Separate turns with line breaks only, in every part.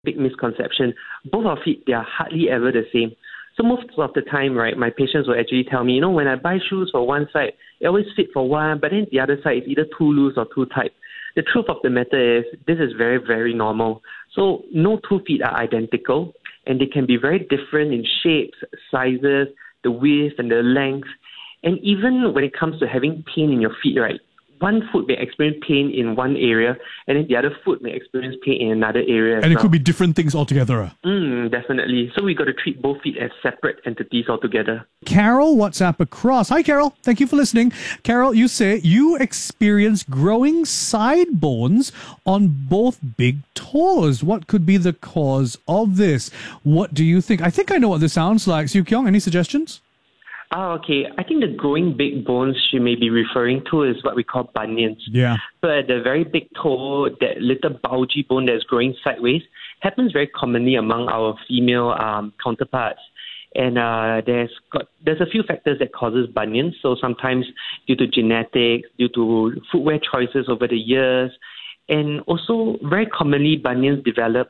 big misconception. Both our feet, they are hardly ever the same. So most of the time, right, my patients will actually tell me, when I buy shoes for one side, it always fit for one, but then the other side is either too loose or too tight. The truth of the matter is, this is very, very normal. So no two feet are identical, and they can be very different in shapes, sizes, the width and the length. And even when it comes to having pain in your feet, right, one foot may experience pain in one area, and then the other foot may experience pain in another area as
And it
well.
could be different things altogether.
Definitely. So we got to treat both feet as separate entities altogether.
Carol, WhatsApp across. Hi, Carol. Thank you for listening. Carol, you say you experience growing side bones on both big toes. What could be the cause of this? What do you think? I think I know what this sounds like. Siu Kiong, any suggestions?
Okay. I think the growing big bones she may be referring to is what we call bunions.
Yeah.
So at the very big toe, that little bulgy bone that's growing sideways happens very commonly among our female counterparts. And there's a few factors that causes bunions. So sometimes due to genetics, due to footwear choices over the years, and also very commonly bunions develop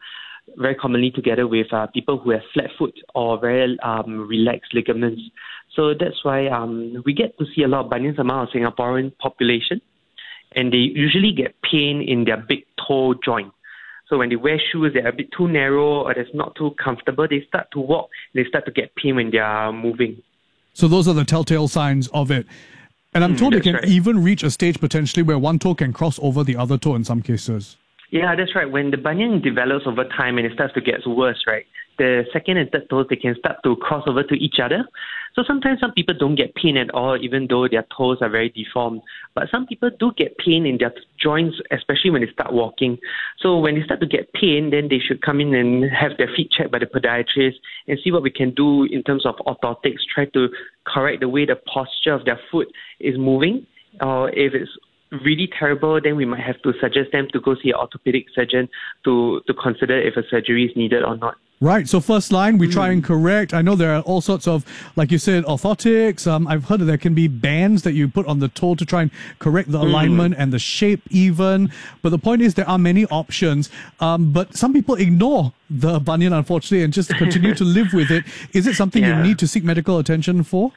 very commonly together with people who have flat foot or very relaxed ligaments. So that's why we get to see a lot of bunions among our Singaporean population, and they usually get pain in their big toe joint. So when they wear shoes that are a bit too narrow or that's not too comfortable, they start to walk, they start to get pain when they are moving.
So those are the telltale signs of it. And I'm told it can
right.
even reach a stage potentially where one toe can cross over the other toe in some cases.
Yeah, that's right. When the bunion develops over time and it starts to get worse, right, the second and third toes, they can start to cross over to each other. So sometimes some people don't get pain at all, even though their toes are very deformed. But some people do get pain in their joints, especially when they start walking. So when they start to get pain, then they should come in and have their feet checked by the podiatrist and see what we can do in terms of orthotics, try to correct the way the posture of their foot is moving. Or if it's really terrible, then we might have to suggest them to go see an orthopedic surgeon to consider if a surgery is needed or not.
Right. So first line, we try and correct. I know there are all sorts of, like you said, orthotics. I've heard that there can be bands that you put on the toe to try and correct the alignment and the shape even. But the point is there are many options. But some people ignore the bunion, unfortunately, and just continue to live with it. Is it something you need to seek medical attention for?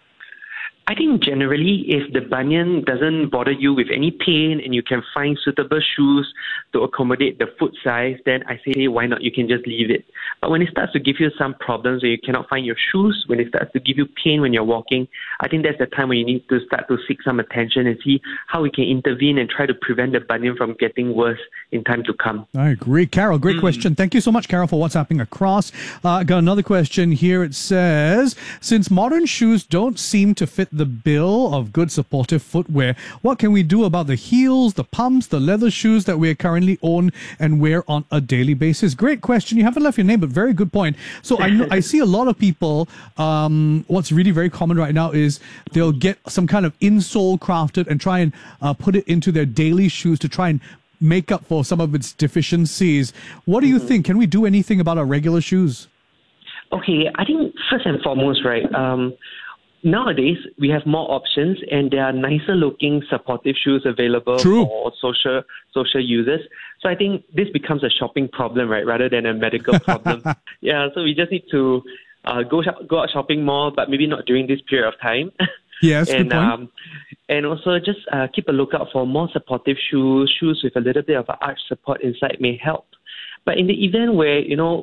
I think generally, if the bunion doesn't bother you with any pain and you can find suitable shoes to accommodate the foot size, then I say, why not? You can just leave it. But when it starts to give you some problems where you cannot find your shoes, when it starts to give you pain when you're walking, I think that's the time when you need to start to seek some attention and see how we can intervene and try to prevent the bunion from getting worse in time to come.
I agree. Carol, great question. Thank you so much, Carol, for WhatsApping across. Got another question here. It says, since modern shoes don't seem to fit the bill of good supportive footwear, what can we do about the heels, the pumps, the leather shoes that we currently own and wear on a daily basis? Great question. You haven't left your name, but very good point. So I see a lot of people, what's really very common right now is they'll get some kind of insole crafted and try and put it into their daily shoes to try and make up for some of its deficiencies. What do you think? Can we do anything about our regular shoes?
Okay, I think first and foremost, right, nowadays we have more options and there are nicer looking supportive shoes available for social users. So I think this becomes a shopping problem, right, rather than a medical problem. Yeah, so we just need to go out shopping more, but maybe not during this period of time.
Yes, good point.
And also just keep a lookout for more supportive shoes with a little bit of an arch support inside may help. But in the event where,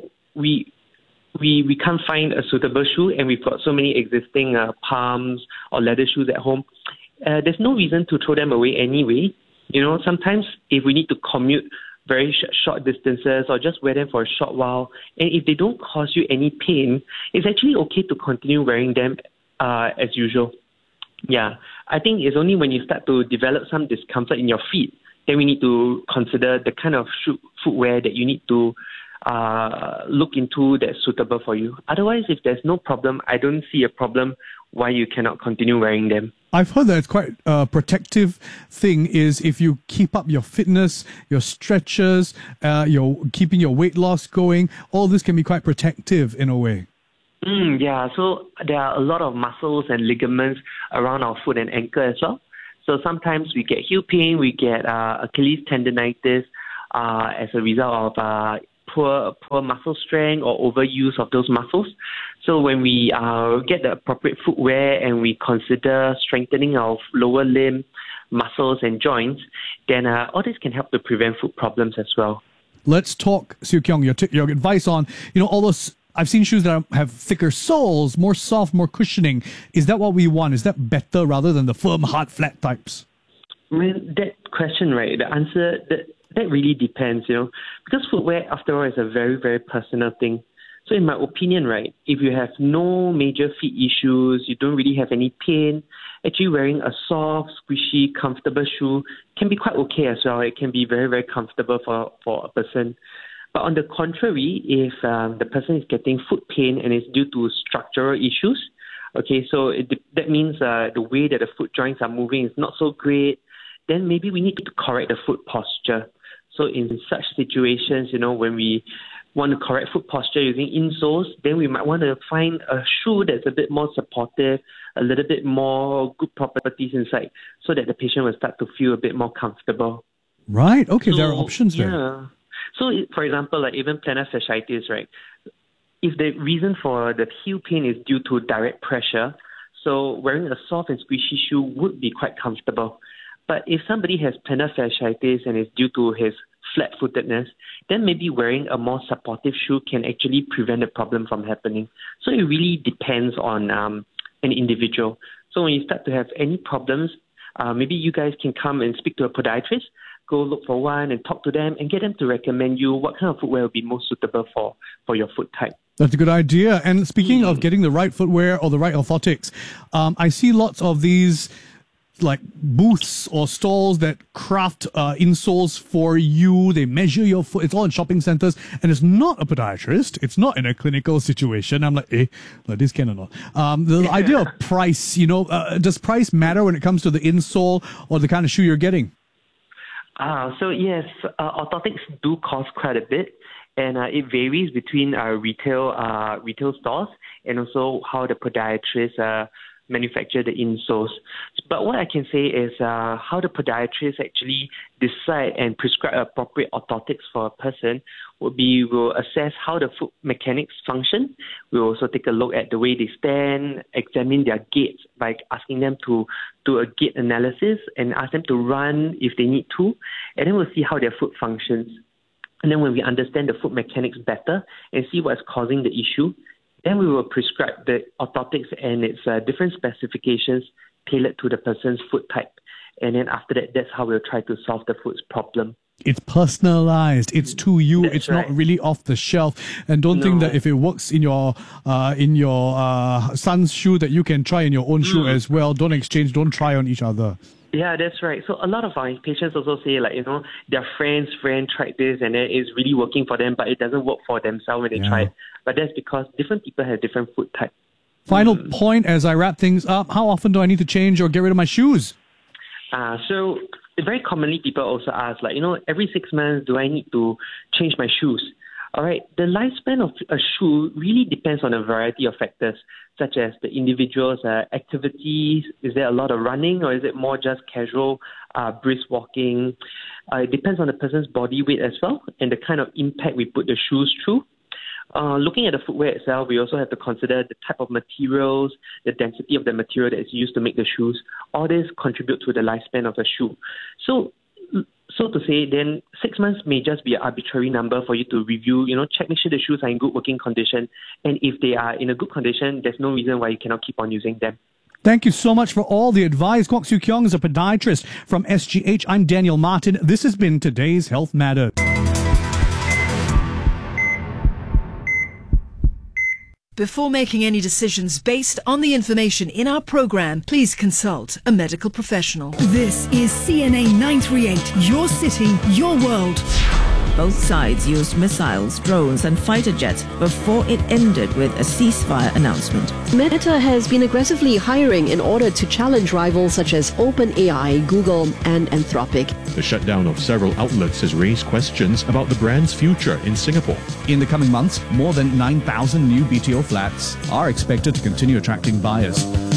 we can't find a suitable shoe and we've got so many existing palms or leather shoes at home, there's no reason to throw them away anyway. Sometimes if we need to commute very short distances or just wear them for a short while, and if they don't cause you any pain, it's actually okay to continue wearing them as usual. Yeah, I think it's only when you start to develop some discomfort in your feet, then we need to consider the kind of footwear that you need to look into that's suitable for you. Otherwise, if there's no problem, I don't see a problem why you cannot continue wearing them.
I've heard that it's quite a protective thing is if you keep up your fitness, your stretches, you're keeping your weight loss going, all this can be quite protective in a way.
Yeah, so there are a lot of muscles and ligaments around our foot and ankle as well. So sometimes we get heel pain, we get Achilles tendonitis as a result of poor muscle strength or overuse of those muscles. So when we get the appropriate footwear and we consider strengthening our lower limb muscles and joints, then all this can help to prevent foot problems as well.
Let's talk, Siew Keong, your advice on, all those. I've seen shoes that have thicker soles, more soft, more cushioning. Is that what we want? Is that better rather than the firm, hard, flat types?
I mean, that question, right, the answer, that really depends, because footwear, after all, is a very, very personal thing. So in my opinion, right, if you have no major feet issues, you don't really have any pain, actually wearing a soft, squishy, comfortable shoe can be quite okay as well. It can be very, very comfortable for a person. But on the contrary, if the person is getting foot pain and it's due to structural issues, okay, so that means the way that the foot joints are moving is not so great, then maybe we need to correct the foot posture. So in such situations, when we want to correct foot posture using insoles, then we might want to find a shoe that's a bit more supportive, a little bit more good properties inside, so that the patient will start to feel a bit more comfortable.
Right. Okay, so, there are options there.
Yeah. So, for example, like even plantar fasciitis, right? If the reason for the heel pain is due to direct pressure, so wearing a soft and squishy shoe would be quite comfortable. But if somebody has plantar fasciitis and is due to his flat-footedness, then maybe wearing a more supportive shoe can actually prevent the problem from happening. So it really depends on an individual. So when you start to have any problems, maybe you guys can come and speak to a podiatrist, go look for one and talk to them and get them to recommend you what kind of footwear will be most suitable for your foot type.
That's a good idea. And speaking of getting the right footwear or the right orthotics, I see lots of these like booths or stalls that craft insoles for you. They measure your foot. It's all in shopping centers, and it's not a podiatrist. It's not in a clinical situation. I'm like, like this can or not. The idea of price, does price matter when it comes to the insole or the kind of shoe you're getting?
So yes, orthotics do cost quite a bit, and it varies between retail stores and also how the podiatrists manufacture the insoles. But what I can say is how the podiatrists actually decide and prescribe appropriate orthotics for a person would be we'll assess how the foot mechanics function. We'll also take a look at the way they stand, examine their gaits by asking them to do a gait analysis and ask them to run if they need to, and then we'll see how their foot functions. And then when we understand the foot mechanics better and see what's causing the issue, then we will prescribe the orthotics and its different specifications tailored to the person's foot type. And then after that, that's how we'll try to solve the foot's problem.
It's personalized. It's to you.
That's
it's
right.
Not really off the shelf. And don't think that if it works in your son's shoe, that you can try in your own shoe as well. Don't exchange. Don't try on each other.
Yeah, that's right. So a lot of our patients also say, their friend tried this and it's really working for them, but it doesn't work for themselves when they try it. But that's because different people have different foot type.
Final point as I wrap things up. How often do I need to change or get rid of my shoes?
So very commonly people also ask, every 6 months, do I need to change my shoes? All right, the lifespan of a shoe really depends on a variety of factors, such as the individual's activities. Is there a lot of running, or is it more just casual, brisk walking? It depends on the person's body weight as well, and the kind of impact we put the shoes through. Looking at the footwear itself, we also have to consider the type of materials, the density of the material that is used to make the shoes. All this contribute to the lifespan of the shoe. So to say, then 6 months may just be an arbitrary number for you to review, check, make sure the shoes are in good working condition. And if they are in a good condition, there's no reason why you cannot keep on using them.
Thank you so much for all the advice. Kwok Siew Keong is a podiatrist from SGH. I'm Daniel Martin. This has been today's Health Matters.
Before making any decisions based on the information in our program, please consult a medical professional.
This is CNA 938, your city, your world.
Both sides used missiles, drones and fighter jets before it ended with a ceasefire announcement.
Meta has been aggressively hiring in order to challenge rivals such as OpenAI, Google and Anthropic.
The shutdown of several outlets has raised questions about the brand's future in Singapore.
In the coming months, more than 9,000 new BTO flats are expected to continue attracting buyers.